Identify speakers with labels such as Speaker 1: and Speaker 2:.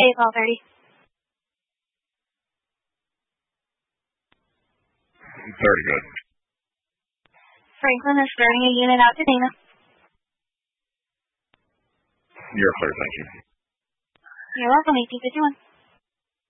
Speaker 1: 12:30.
Speaker 2: Very good.
Speaker 1: Franklin is starting a unit out to Dana.
Speaker 2: You're clear, thank you.
Speaker 1: You're welcome, 1851.